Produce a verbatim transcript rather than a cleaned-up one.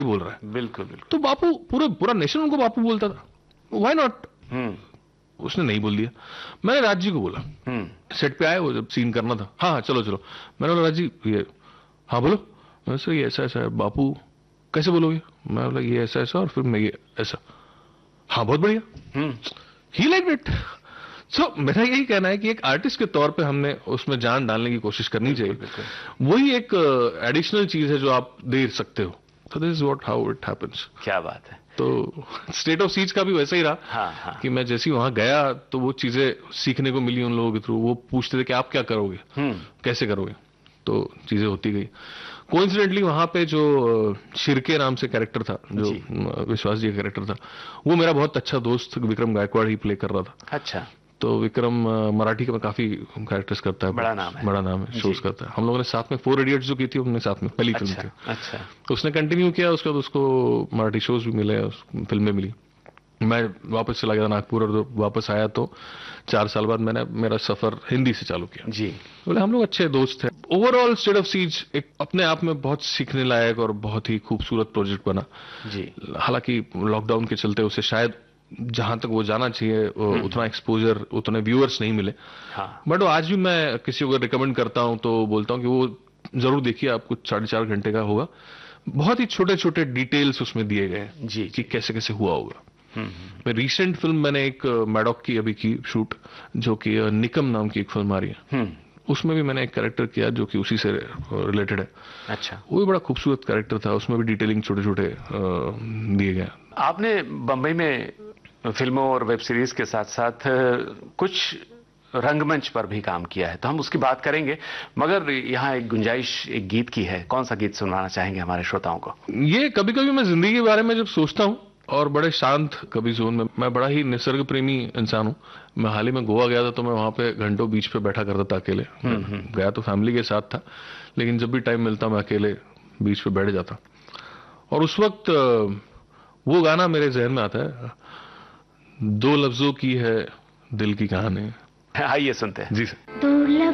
बोल रहा है। बिल्कुल बिल्कुल। तो बापू, पूरा पूरा नेशन उनको बापू बोलता था, व्हाई नॉट। हम्म उसने नहीं बोल दिया। मैंने राज जी को बोला, हम्म सेट पे आए वो जब सीन करना था, हाँ हाँ चलो चलो। मैंने बोला राज जी ये, हाँ बोलो। मैं सर ये ऐसा ऐसा है। बापू कैसे बोलोगे? मैं बोला ये ऐसा ऐसा और फिर मैं ये ऐसा। हाँ बहुत बढ़िया। हम्म ही लाइक इट। सो मेरा यही कहना है कि एक आर्टिस्ट के तौर पे हमने उसमें जान डालने की कोशिश करनी चाहिए। वही एक एडिशनल चीज है जो आप दे सकते हो। तो this is what how it happens. क्या बात है। तो स्टेट ऑफ सीज का भी वैसा ही रहा। हाँ हाँ। कि मैं जैसे ही वहां गया तो वो चीजें सीखने को मिली उन लोगों के थ्रू। वो पूछते थे कि आप क्या करोगे, हम्म कैसे करोगे, तो चीजें होती गई। कोइंसिडेंटली वहां पे जो शिरके नाम से कैरेक्टर था, जो जी। विश्वास जी का कैरेक्टर था, वो मेरा बहुत अच्छा दोस्त विक्रम गायकवाड़ ही प्ले कर रहा था। अच्छा। तो विक्रम अ, मराठी का काफी कैरेक्टर्स करता है, बड़ा नाम है। बड़ा नाम है, शोज करता है। हम लोगों ने साथ में फोर इडियट्स जो की थी, हमने साथ में पहली फिल्म अच्छा थी। अच्छा। तो उसने कंटिन्यू किया, उसके बाद उसको मराठी शोज भी मिले, फिल्में मिली। मैं वापस चला गया नागपुर, और वापस आया तो चार साल बाद मैंने मेरा सफर हिंदी से चालू किया। जी। बोले हम लोग अच्छे दोस्त थे। ओवरऑल स्टेट ऑफ सीज एक अपने आप में बहुत सीखने लायक और बहुत ही खूबसूरत प्रोजेक्ट बना। जी। हालांकि लॉकडाउन के चलते उसे शायद जहां तक वो जाना चाहिए उतना एक्सपोजर, उतने व्यूअर्स नहीं मिले। हाँ। बट आज भी मैं किसी को रिकमेंड करता हूं तो बोलता हूं कि वो जरूर देखिए, आपको साढ़े चार घंटे का होगा। बहुत ही छोटे छोटे डिटेल्स उसमें दिए गए हैं जी कि कैसे कैसे हुआ होगा। हम्म मैं रिसेंट फिल्म मैंने एक मैडॉक की अभी की शूट, जो कि अ, निकम नाम की एक फिल्म आ रही है, हम्म उसमें भी मैंने एक कैरेक्टर किया जो कि उसी से रिलेटेड है। अच्छा। वो भी बड़ा खूबसूरत कैरेक्टर था, उसमें भी डिटेलिंग छोटे छोटे दिए गए। आपने बंबई में फिल्मों और वेब सीरीज के साथ साथ कुछ रंगमंच पर भी काम किया है, तो हम उसकी बात करेंगे, मगर यहाँ एक गुंजाइश एक गीत की है। कौन सा गीत सुनवाना चाहेंगे हमारे श्रोताओं को? ये कभी कभी मैं जिंदगी के बारे में जब सोचता हूँ और बड़े शांत कभी जोन में, मैं बड़ा ही निसर्ग प्रेमी इंसान हूँ। मैं हाल ही में गोवा गया था, तो मैं वहां पे घंटों बीच पे बैठा करता था अकेले। गया तो फैमिली के साथ था, लेकिन जब भी टाइम मिलता मैं अकेले बीच पे बैठ जाता। और उस वक्त वो गाना मेरे जहन में आता है, दो लफ्जों की है दिल की कहानी। आइए सुनते हैं। जी सर।